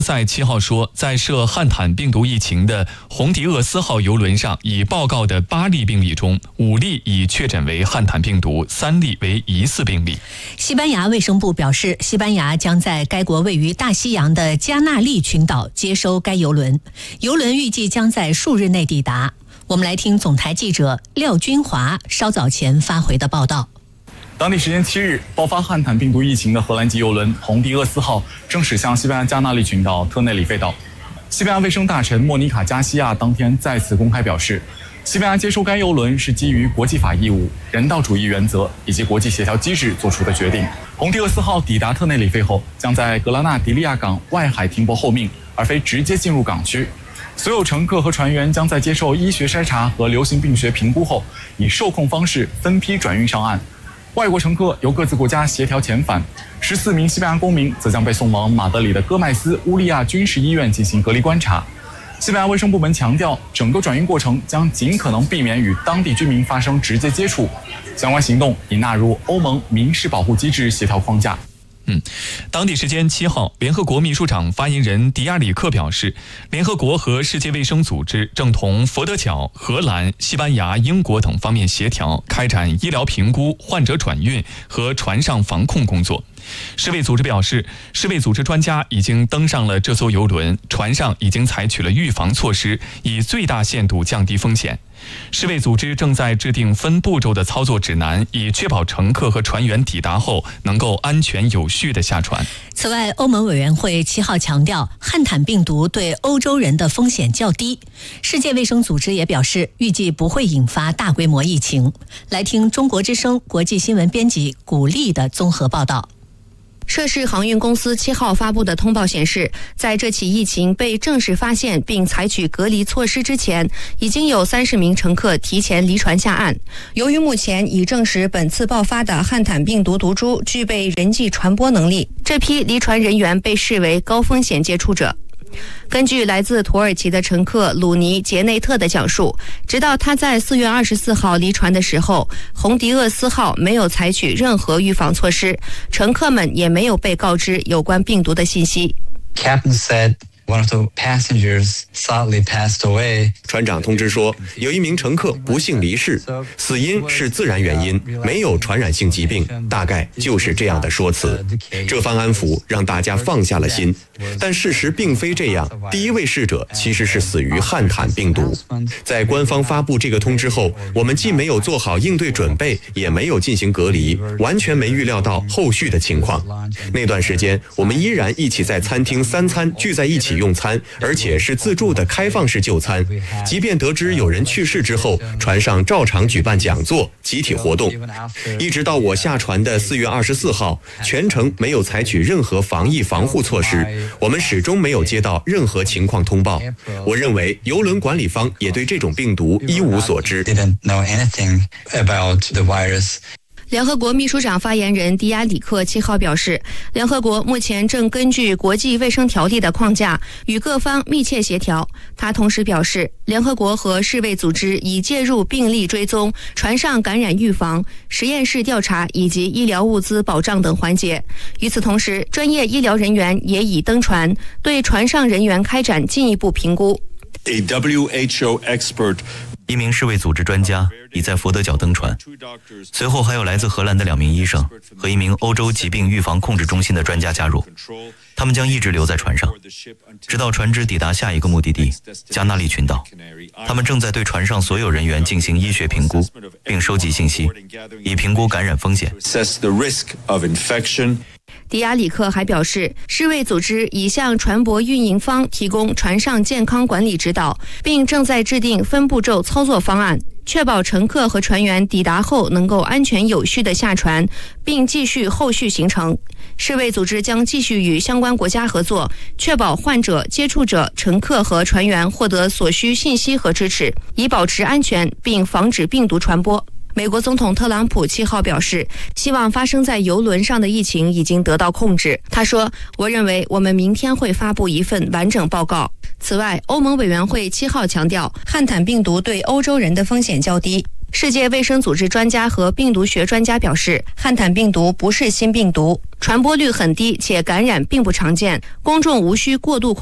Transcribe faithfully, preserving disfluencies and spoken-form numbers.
在七号说，在涉汉坦病毒疫情的红迪厄斯号邮轮上，已报告的八例病例中，五例已确诊为汉坦病毒，三例为疑似病例。 西班牙卫生部表示，西班牙将在该国位于大西洋的加纳利群岛接收该邮轮，邮轮预计将在数日内抵达。我们来听总台记者廖军华稍早前发回的报道。 当地时间七日，爆发汉坦病毒疫情的荷兰籍邮轮红迪厄斯号正驶向西班牙加纳利群岛特内里费岛。西班牙卫生大臣莫妮卡·加西亚当天再次公开表示，西班牙接收该邮轮是基于国际法义务、人道主义原则以及国际协调机制做出的决定。红迪厄斯号抵达特内里费后，将在格拉纳迪利亚港外海停泊候命，而非直接进入港区。所有乘客和船员将在接受医学筛查和流行病学评估后，以受控方式分批转运上岸。外国乘客由各自国家协调遣返，十四名西班牙公民则将被送往马德里的戈麦斯乌利亚军事医院进行隔离观察。西班牙卫生部门强调，整个转运过程将尽可能避免与当地居民发生直接接触，相关行动已纳入欧盟民事保护机制协调框架。 嗯，当地时间七号，联合国秘书长发言人迪亚里克表示，联合国和世界卫生组织正同佛得角、荷兰、西班牙、英国等方面协调，开展医疗评估、患者转运和船上防控工作。世卫组织表示，世卫组织专家已经登上了这艘邮轮，船上已经采取了预防措施，以最大限度降低风险。世卫组织正在制定分步骤的操作指南，以确保乘客和船员抵达后能够安全有序地下船。 此外，欧盟委员会七号强调，汉坦病毒对欧洲人的风险较低。世界卫生组织也表示，预计不会引发大规模疫情。来听中国之声国际新闻编辑古丽的综合报道。 涉事航运公司七号发布的通报显示，在这起疫情被正式发现并采取隔离措施之前，已经有三十名乘客提前离船下岸。由于目前已证实本次爆发的汉坦病毒毒株具备人际传播能力，这批离船人员被视为高风险接触者。根据来自土耳其的乘客鲁尼·杰内特的讲述，直到他在四月二十四号离船的时候，红迪厄斯号没有采取任何预防措施，乘客们也没有被告知有关病毒的信息。 Captain said one of the passengers sadly passed away. 船长通知说，有一名乘客不幸离世，死因是自然原因，没有传染性疾病，大概就是这样的说辞。这番安抚让大家放下了心，但事实并非这样。第一位逝者其实是死于汉坦病毒。在官方发布这个通知后，我们既没有做好应对准备，也没有进行隔离，完全没预料到后续的情况。那段时间，我们依然一起在餐厅三餐聚在一起用餐，而且是自助的开放式就餐。即便得知有人去世之后，船上照常举办讲座、集体活动。一直到我下船的四月二十四号，全程没有采取任何防疫防护措施，我们始终没有接到任何情况通报。我认为邮轮管理方也对这种病毒一无所知。 联合国秘书长发言人迪亚里克七号表示，联合国目前正根据国际卫生条例的框架与各方密切协调。他同时表示，联合国和世卫组织已介入病例追踪、船上感染预防、实验室调查以及医疗物资保障等环节。与此同时，专业医疗人员也已登船，对船上人员开展进一步评估。 A W H O expert 一名世卫组织专家已在佛得角登船，随后还有来自荷兰的两名医生和一名欧洲疾病预防控制中心的专家加入，他们将一直留在船上，直到船只抵达下一个目的地加纳利群岛。他们正在对船上所有人员进行医学评估，并收集信息，以评估感染风险。 迪亚里克还表示，世卫组织已向船舶运营方提供船上健康管理指导，并正在制定分步骤操作方案，确保乘客和船员抵达后能够安全有序地下船，并继续后续行程。世卫组织将继续与相关国家合作，确保患者、接触者、乘客和船员获得所需信息和支持，以保持安全并防止病毒传播。美国总统特朗普七号表示，希望发生在邮轮上的疫情已经得到控制。他说，我认为我们明天会发布一份完整报告。此外，欧盟委员会七号强调，汉坦病毒对欧洲人的风险较低。 世界卫生组织专家和病毒学专家表示，汉坦病毒不是新病毒，传播率很低，且感染并不常见，公众无需过度